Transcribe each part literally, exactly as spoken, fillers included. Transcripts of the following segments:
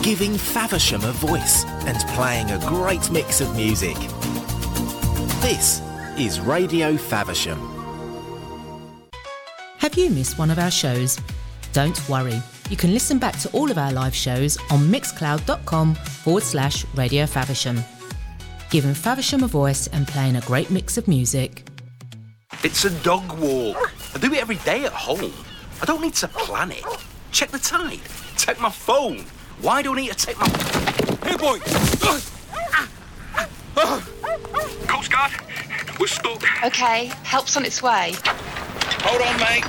giving Faversham a voice and playing a great mix of music. This is Radio Faversham. Have you missed one of our shows? Don't worry, you can listen back to all of our live shows on mixcloud.com forward slash Radio Faversham. Giving Faversham a voice and playing a great mix of music. It's a dog walk. I do it every day at home. I don't need to plan it. Check the tide. Take my phone. Why do I need to take my... Hey, boy! Coast Guard, we're stuck. OK, help's on its way. Hold on, mate.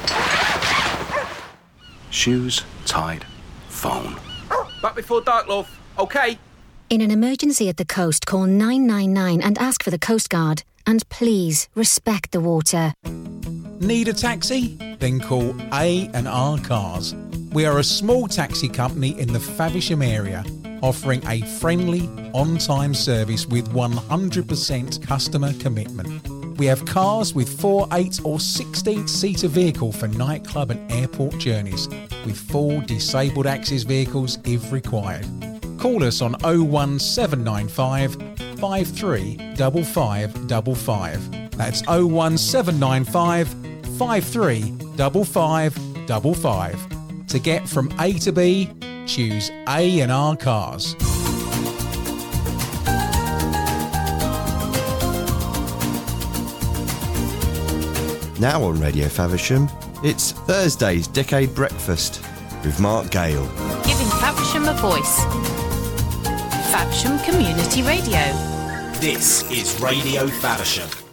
Shoes, tide, phone. Back before dark, love. OK? In an emergency at the coast, call nine nine nine and ask for the Coast Guard. And please, respect the water. Need a taxi? Then call A and R Cars. We are a small taxi company in the Faversham area, offering a friendly, on-time service with one hundred percent customer commitment. We have cars with four, eight or sixteen-seater vehicle for nightclub and airport journeys, with full disabled access vehicles if required. Call us on oh one seven nine five, five three five five five five. That's oh one seven nine five, five three five five five five. To get from A to B, choose A and R Cars. Now on Radio Faversham, it's Thursday's Decade Breakfast with Mark Gale. Giving Faversham a voice. Faversham Community Radio. This is Radio Faversham.